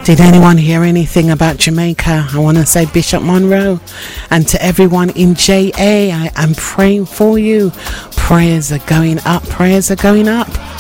Did anyone hear anything about Jamaica? I want to say Bishop Monroe, and to everyone in JA, I am praying for you. Prayers are going up. Prayers are going up.